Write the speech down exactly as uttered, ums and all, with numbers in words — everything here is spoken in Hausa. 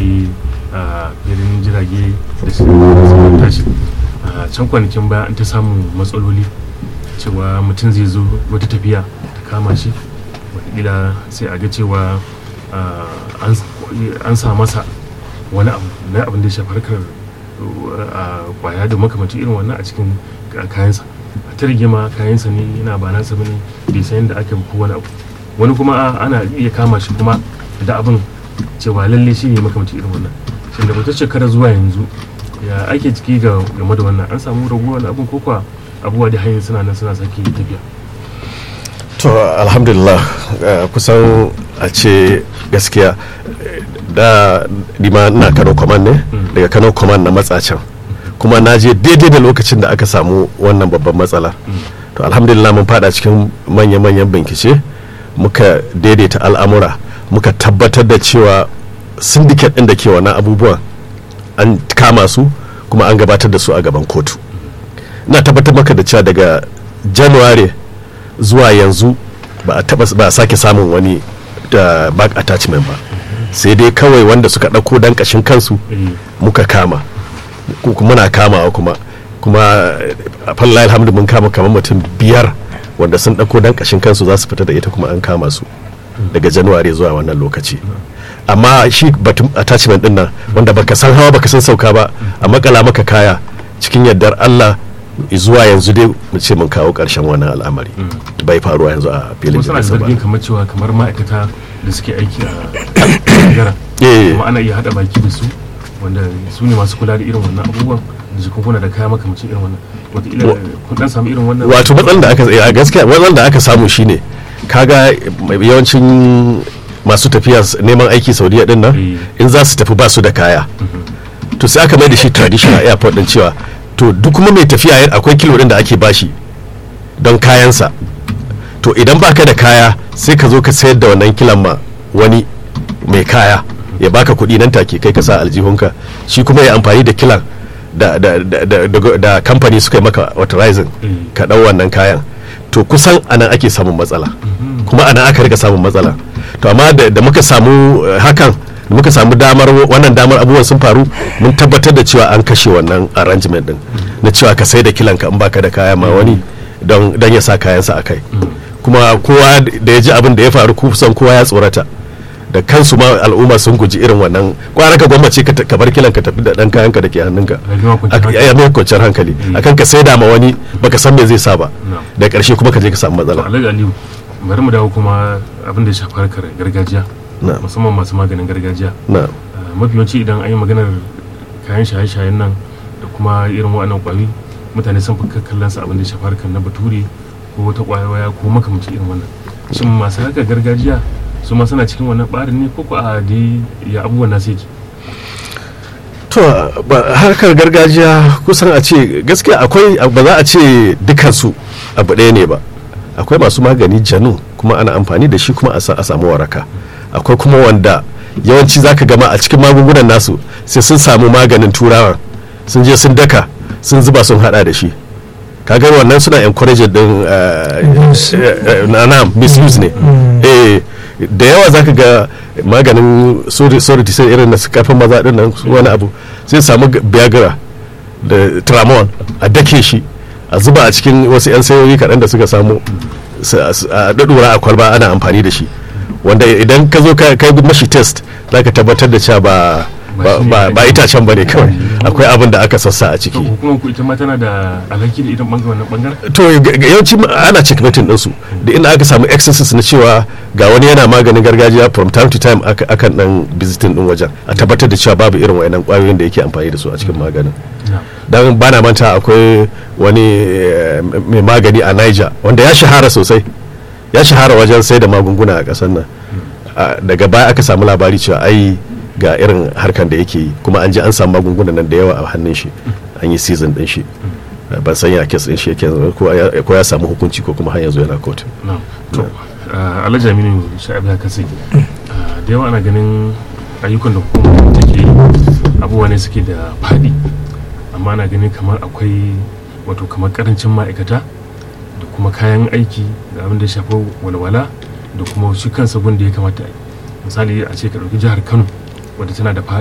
akwai filin jirage da su tashi can kwanakin baya an ta samun matsaloli cewa mutum zai zo wata tafiya ta kama shi wataƙila sai a ga cewa an sa masa wani abu na abin da ya shafi harkar kwaya da makamancin irin wannan a cikin kayansa a ta rigima kayansa ne yana ba nasa bane bai san yadda aka ko wani abu wani kuma ana iya kama shi kuma da abin cewa lalle shi ne makamancin irin wannan shin da wata shekara zuwa yanzu ya ake ciki ga game da wannan an samu raguwar abin ko kuwa abubuwa da hanyar suna nan suna sake tafiya. To alhamdulillah kusan a ce gaskiya da nima na Kano Command ne daga Kano Command na matsacin kuma na je daidai da lokacin da aka samu wannan babban matsala. To alhamdulillah mun fada cikin manya-manyan bincike muka daidaita al'amura muka tabbatar da cewa syndicate ɗin da ke wannan abubuwan an kama su kuma an gabatar da su a gaban kotu. Na tabbatar maka da cewa daga January zuwa yanzu ba a taba ba a sake samun wani da back attachment ba sai dai kawai wanda suka ɗauko dan kashin kansu muka kama muna kamawa kuma kuma fallahi alhamdu mun kama kamar mutum biyar wanda sun ɗauko dan kashin kansu za su fita da ita kuma an kama su daga January zuwa wannan lokaci. Amma shi batun attachment din nan wanda baka san hawa baka san sauka ba a makala maka kaya cikin yardar Allah zuwa yanzu dai mu ce mun kawo karshen wannan al'amari bai faruwa yanzu a filin jirgin sama. Wasu kamar cewa kamar ma'aikata da suke aiki a gara kuma ana iya hada baki da su wanda su ne masu kula da irin wannan abubuwan da jikunkuna da kaya makamacin irin wannan wataƙila kun dan samu irin wannan. Wato matsalar da aka a gaskiya matsalar da aka samu shine kaga yawancin masu tafiya neman aiki Saudiya din nan in za su tafi ba su da kaya to sai aka mai da shi traditional airport din cewa to duk kuma mai tafiya akwai kilo din da ake bashi don kayansa to idan baka da kaya sai ka zo ka sayar da wannan kilan ma wani mai kaya ya baka kuɗi nan take kai ka sa aljihunka shi kuma ya amfani da kilan da da da da, da company suka yi maka authorizing ka dau wannan kayan to kusan anan ake samun matsala kuma anan aka rika samun matsala to amma da muka samu hakan da muka samu damar wannan damar abubuwan sun faru mun tabbatar da cewa an kashe wannan arrangement din na cewa ka sai da kilanka in baka da kaya ma wani don dan ya sa kayansa a kai kuma kowa da ya ji abin da ya faru kusan kowa ya tsorata da kansu ma al'umma sun guji irin wannan kwara ka gwamnati ka bar kilanka tafi da dan kayanka da ke hannunka ya mai kwanciyar hankali akan ka sai da ma wani baka san me zai sa ba da karshe kuma ka je ka samu matsala. Bari mu dawo kuma abin da ya shafi harkar gargajiya musamman masu maganin gargajiya mafi yawanci idan an yi maganar kayan shaye-shayen nan da kuma irin waɗannan ƙwayoyi mutane sun fi kallon su abin da ya shafi harkar na bature ko wata ƙwaya ko makamancin irin wannan shin masu harkar gargajiya su ma suna cikin wannan ɓarin ne ko ko a dai ya abubuwan nasu yake? To harkar gargajiya kusan a ce gaskiya akwai ba za a ce dukansu abu ɗaya ne ba. Akwai masu magani janu kuma ana amfani da shi kuma a samu waraka akwai kuma wanda yawanci zaka gama a cikin magungunan nasu sai sun samu maganin turawa sun je sun daka sun zuba sun hada da shi kaga wannan suna encourage din na misuse ne eh da yawa zaka ga maganin sorry sai irin na kafin maza din nan wani abu sai samu Viagra da Tramol a dake shi a zuba a cikin wasu 'yan sayoyi kaɗan da suka samu a ɗaɗɗura a kwalba ana amfani da shi wanda idan ka zo ka yi mashi test za ka tabbatar da cewa ba ba itacen ba ne kawai akwai abin da aka sassa a ciki. Hukumar ku ita ma tana da alhaki da irin wannan bangaren? To yawanci ana checkmating ɗinsu da inda aka samu excesses na cewa ga wani yana maganin gargajiya from time to time akan ɗan visiting ɗin wajen a tabbatar da cewa babu irin wayannan ƙwayoyin da yake amfani da su a cikin maganin. Dan bana manta akwai wani mai magani a Niger wanda ya shahara sosai ya shahara wajen sai da magunguna a ƙasar nan daga baya aka samu labari cewa ai ga irin harkan da yake yi kuma an ji an samu magungunan nan da yawa a hannun shi an yi season din shi ban san ya kes din shi yake ko ya samu hukunci ko kuma har yanzu yana kotu. To Alhaji Aminu Sha'ib ya kasai da yawa ana ganin ayyukan da hukumar take yi abubuwa ne suke da faɗi amma ana ganin kamar akwai wato kamar karancin ma'aikata da kuma kayan aiki da abin da ya shafi walwala da kuma shi kansa gun da ya kamata misali a ce ka ɗauki jihar Kano wadda tana da